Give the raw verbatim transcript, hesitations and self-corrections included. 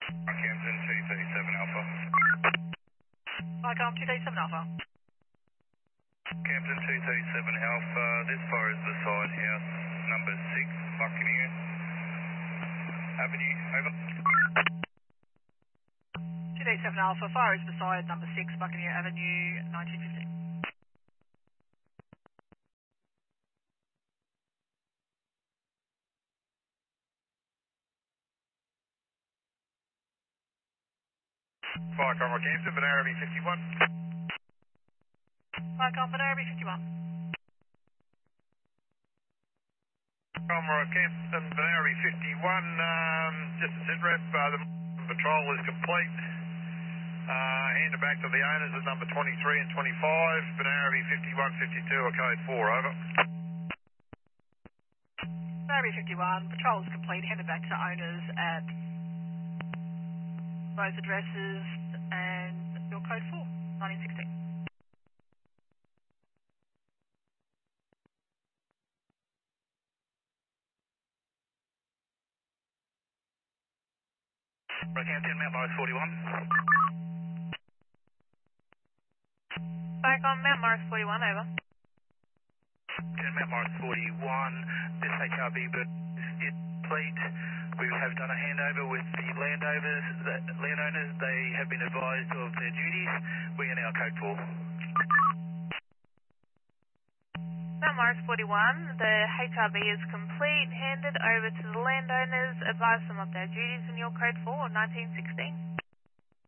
Camden two thirty-seven Alpha. Micom two thirty-seven Alpha. Camden two thirty-seven Alpha, this far is beside house number six, Buccaneer Avenue, over. two thirty-seven Alpha, fire is beside number six, Buccaneer Avenue, nineteen fifteen. Fire Conroy Camden, Banara V fifty-one. Micom, Banara B fifty-one. Conroy Camden, Banara V fifty-one, um, just a sit rep, uh, the patrol is complete. Uh, hand it back to the owners at number twenty-three and twenty-five, Banara V fifty-one fifty-two, or code four, over. Banara B fifty-one, patrol is complete, handed back to owners at both addresses and your code four, nineteen sixteen. Camden, Mount Morris forty-one. Back on Mount Morris forty-one, over. Camden, Mount Morris forty-one, this H R B but is complete. We have done a handover with the landowners, the landowners. They have been advised of their duties. We are now code four. Mount Morris forty-one, the H R B is complete, handed over to the landowners, advise them of their duties in your code four, nineteen sixteen.